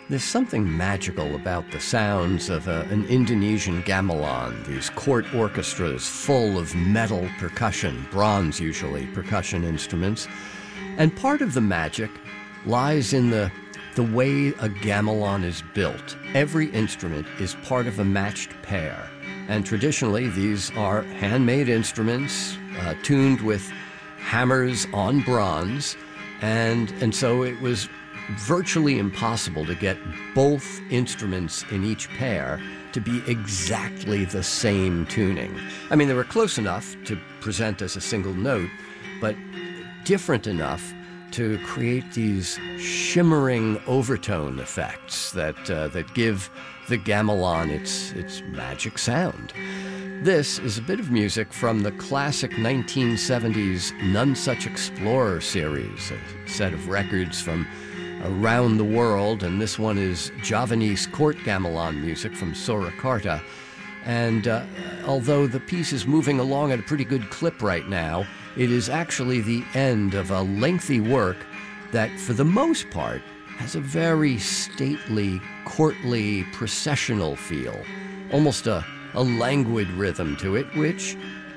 There's something magical about the sounds of an Indonesian gamelan, these court orchestras full of metal percussion, bronze usually, percussion instruments. And part of the magic lies in the way a gamelan is built. Every instrument is part of a matched pair. And traditionally, these are handmade instruments tuned with hammers on bronze. And so it was virtually impossible to get both instruments in each pair to be exactly the same tuning. I mean, they were close enough to present as a single note, but different enough to create these shimmering overtone effects that give the gamelan its magic sound. This is a bit of music from the classic 1970s None Such Explorer series, a set of records from around the world, and this one is Javanese court gamelan music from Surakarta. And although the piece is moving along at a pretty good clip right now, it is actually the end of a lengthy work that, for the most part, has a very stately, courtly, processional feel, almost a languid rhythm to it, which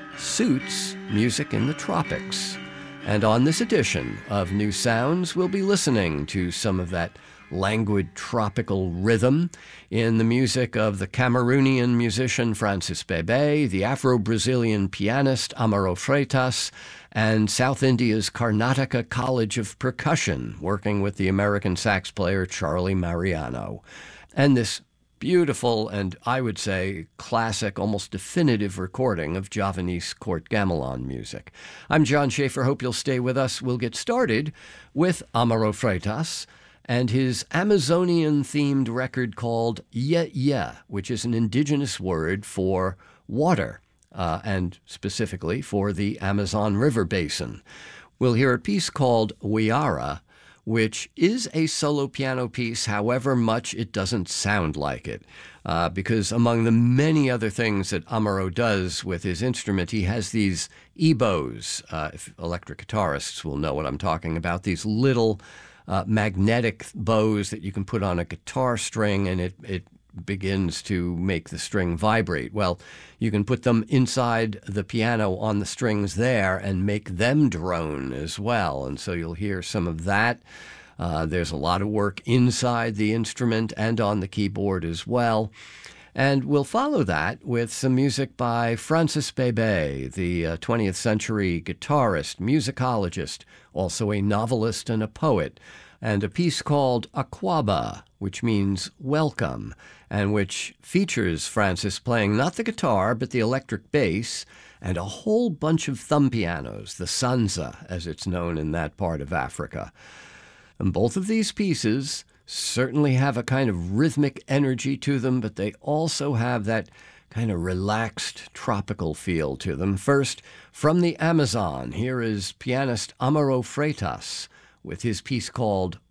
suits music in the tropics. And on this edition of New Sounds, we'll be listening to some of that languid tropical rhythm in the music of the Cameroonian musician Francis Bebey, the Afro-Brazilian pianist Amaro Freitas, and South India's Karnataka College of Percussion, working with the American sax player Charlie Mariano. And this beautiful and, I would say, classic, almost definitive recording of Javanese court gamelan music. I'm John Schaefer. Hope you'll stay with us. We'll get started with Amaro Freitas and his Amazonian-themed record called Ye Ye, which is an indigenous word for water, and specifically for the Amazon River basin. We'll hear a piece called Wiara, which is a solo piano piece, however much it doesn't sound like it. Because among the many other things that Amaro does with his instrument, he has these ebows. If electric guitarists will know what I'm talking about, these little magnetic bows that you can put on a guitar string, and it begins to make the string vibrate. Well, you can put them inside the piano on the strings there and make them drone as well. And so you'll hear some of that. There's a lot of work inside the instrument and on the keyboard as well. And we'll follow that with some music by Francis Bebey, the 20th century guitarist, musicologist, also a novelist and a poet, and a piece called Aquaba, which means welcome, and which features Francis playing not the guitar, but the electric bass, and a whole bunch of thumb pianos, the sanza, as it's known in that part of Africa. And both of these pieces certainly have a kind of rhythmic energy to them, but they also have that kind of relaxed, tropical feel to them. First, from the Amazon, here is pianist Amaro Freitas with his piece called